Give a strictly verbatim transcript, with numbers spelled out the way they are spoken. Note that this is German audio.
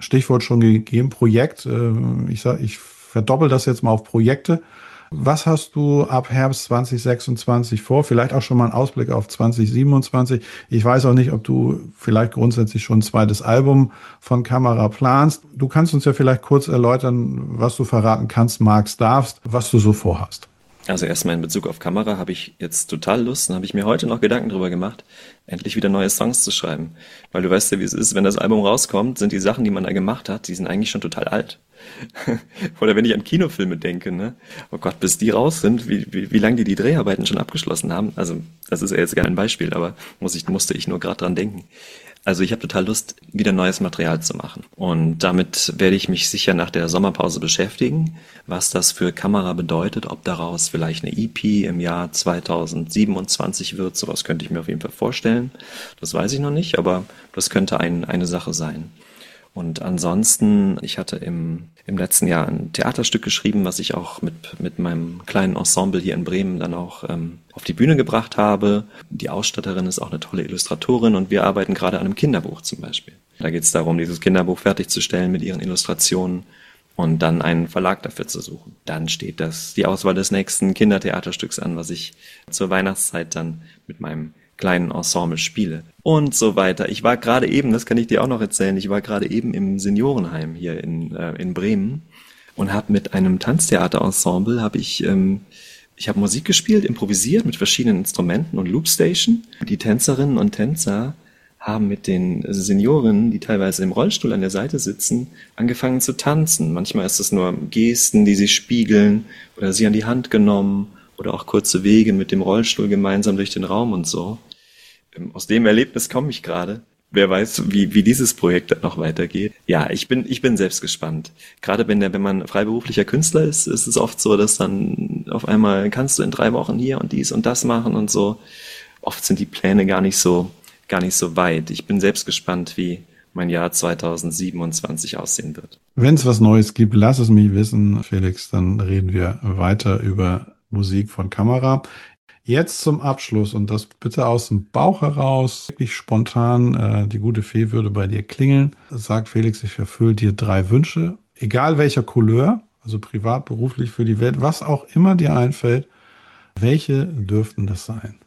Stichwort schon gegeben, Projekt. Ich sag, ich verdoppel das jetzt mal auf Projekte. Was hast du ab Herbst zwanzig sechsundzwanzig vor? Vielleicht auch schon mal einen Ausblick auf zwanzig siebenundzwanzig. Ich weiß auch nicht, ob du vielleicht grundsätzlich schon ein zweites Album von Camera planst. Du kannst uns ja vielleicht kurz erläutern, was du verraten kannst, magst, darfst, was du so vorhast. Also erstmal in Bezug auf Kamera habe ich jetzt total Lust und habe ich mir heute noch Gedanken drüber gemacht, endlich wieder neue Songs zu schreiben. Weil du weißt ja, wie es ist, wenn das Album rauskommt, sind die Sachen, die man da gemacht hat, die sind eigentlich schon total alt. Oder wenn ich an Kinofilme denke, ne? Oh Gott, bis die raus sind, wie, wie, wie lange die die Dreharbeiten schon abgeschlossen haben. Also das ist ja jetzt gar ein Beispiel, aber muss ich, musste ich nur gerade dran denken. Also ich habe total Lust, wieder neues Material zu machen. Und damit werde ich mich sicher nach der Sommerpause beschäftigen, was das für Kamera bedeutet, ob daraus vielleicht eine E P im Jahr zweitausendsiebenundzwanzig wird. Sowas könnte ich mir auf jeden Fall vorstellen. Das weiß ich noch nicht, aber das könnte ein, eine Sache sein. Und ansonsten, ich hatte im, im letzten Jahr ein Theaterstück geschrieben, was ich auch mit, mit meinem kleinen Ensemble hier in Bremen dann auch ähm, auf die Bühne gebracht habe. Die Ausstatterin ist auch eine tolle Illustratorin und wir arbeiten gerade an einem Kinderbuch zum Beispiel. Da geht es darum, dieses Kinderbuch fertigzustellen mit ihren Illustrationen und dann einen Verlag dafür zu suchen. Dann steht das die Auswahl des nächsten Kindertheaterstücks an, was ich zur Weihnachtszeit dann mit meinem kleinen Ensemble spiele und so weiter. Ich war gerade eben, das kann ich dir auch noch erzählen, ich war gerade eben im Seniorenheim hier in, äh, in Bremen und habe mit einem Tanztheaterensemble, habe ich, ähm, ich habe Musik gespielt, improvisiert mit verschiedenen Instrumenten und Loopstation. Die Tänzerinnen und Tänzer haben mit den Senioren, die teilweise im Rollstuhl an der Seite sitzen, angefangen zu tanzen. Manchmal ist es nur Gesten, die sie spiegeln oder sie an die Hand genommen oder auch kurze Wege mit dem Rollstuhl gemeinsam durch den Raum und so. Aus dem Erlebnis komme ich gerade. Wer weiß, wie, wie dieses Projekt dann noch weitergeht. Ja, ich bin, ich bin selbst gespannt. Gerade wenn der, wenn man freiberuflicher Künstler ist, ist es oft so, dass dann auf einmal kannst du in drei Wochen hier und dies und das machen und so. Oft sind die Pläne gar nicht so, gar nicht so weit. Ich bin selbst gespannt, wie mein Jahr zweitausendsiebenundzwanzig aussehen wird. Wenn es was Neues gibt, lass es mich wissen, Felix, dann reden wir weiter über Musik von Camera. Jetzt zum Abschluss und das bitte aus dem Bauch heraus, wirklich spontan, äh, die gute Fee würde bei dir klingeln. Sagt Felix, ich erfülle dir drei Wünsche, egal welcher Couleur, also privat, beruflich, für die Welt, was auch immer dir einfällt. Welche dürften das sein?